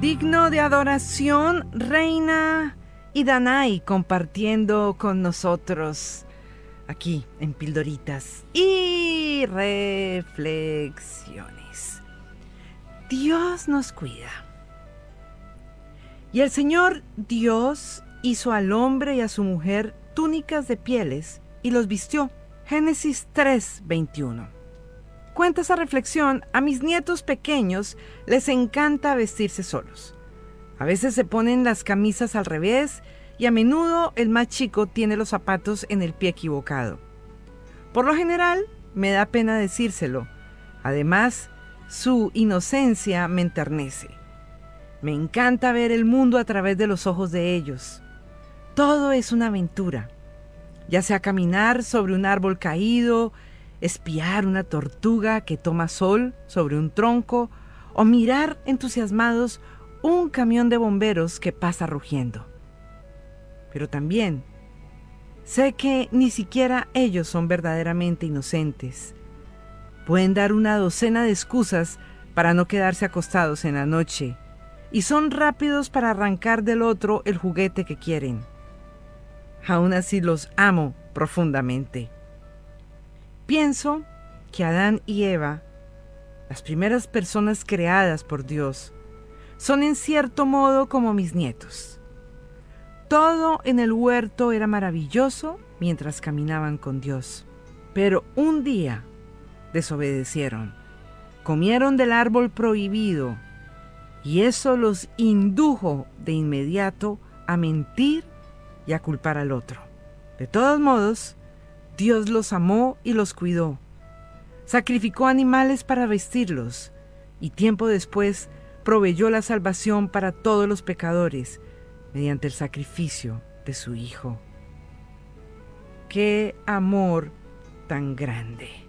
Digno de adoración, Reina y Danai compartiendo con nosotros aquí en Pildoritas y Reflexiones. Dios nos cuida. Y el Señor Dios hizo al hombre y a su mujer túnicas de pieles y los vistió. Génesis 3:21. Cuenta esa reflexión: a mis nietos pequeños les encanta vestirse solos. A veces se ponen las camisas al revés y a menudo el más chico tiene los zapatos en el pie equivocado. Por lo general, me da pena decírselo. Además, su inocencia me enternece. Me encanta ver el mundo a través de los ojos de ellos. Todo es una aventura, ya sea caminar sobre un árbol caído, espiar una tortuga que toma sol sobre un tronco o mirar entusiasmados un camión de bomberos que pasa rugiendo. Pero también sé que ni siquiera ellos son verdaderamente inocentes. Pueden dar una docena de excusas para no quedarse acostados en la noche y son rápidos para arrancar del otro el juguete que quieren. Aún así los amo profundamente. Pienso que Adán y Eva, las primeras personas creadas por Dios, son en cierto modo como mis nietos. Todo en el huerto era maravilloso mientras caminaban con Dios. Pero un día desobedecieron, comieron del árbol prohibido y eso los indujo de inmediato a mentir y a culpar al otro. De todos modos, Dios los amó y los cuidó. Sacrificó animales para vestirlos y tiempo después proveyó la salvación para todos los pecadores mediante el sacrificio de su Hijo. ¡Qué amor tan grande!